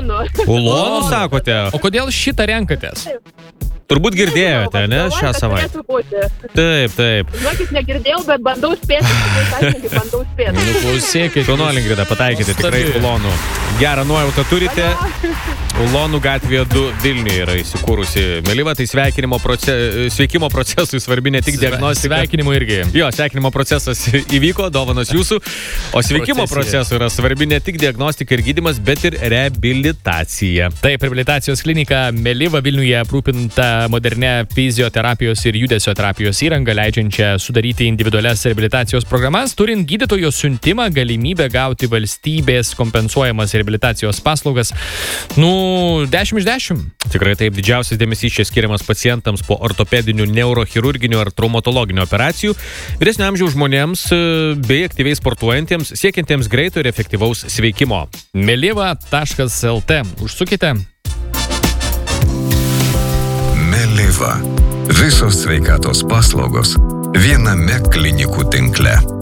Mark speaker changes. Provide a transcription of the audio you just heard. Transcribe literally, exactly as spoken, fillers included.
Speaker 1: Ulonų.
Speaker 2: Ulonų, sakote?
Speaker 3: O kodėl šitą renkatės?
Speaker 2: Turbūt girdėjote, ne, šią savaitę? Taip, taip.
Speaker 1: Žinokit, negirdėjau, bet bandau spėti. Tai bandau spėti.
Speaker 3: Nu, klausėkit.
Speaker 2: Šaunuolė Ingrida, pataikite tikrai Ulonų. Gerą nuojautą turite. Ulonų gatvėje du Vilniuje yra įsikūrusi Meliva, tai sveikinimo proce... sveikimo procesui svarbi ne tik diagnostika.
Speaker 3: Sveikinimo irgi.
Speaker 2: Jo, sveikinimo procesas įvyko, dovanos jūsų. O sveikimo procesui yra svarbi ne tik diagnostika ir gydymas, bet ir reabilitacija.
Speaker 3: Taip, reabilitacijos klinika Meliva Vilniuje aprūpinta modernė fizioterapijos ir judesio terapijos įranga, leidžiančia sudaryti individualias reabilitacijos programas, turint gydytojo siuntimą, galimybę gauti valstybės kompensuojamas reabilitacijos paslaugas. Nu, dešimt iš dešimt.
Speaker 2: Tikrai taip, didžiausias dėmesys čia skiriamas pacientams po ortopedinių, neurochirurginių ar traumatologinių operacijų, vyresnio amžiaus žmonėms bei aktyviai sportuojantiems, siekiantiems greito ir efektyvaus sveikimo.
Speaker 3: meliva taškas lt. Užsukite.
Speaker 4: Meliva. Visos sveikatos paslaugos viename klinikų tinkle.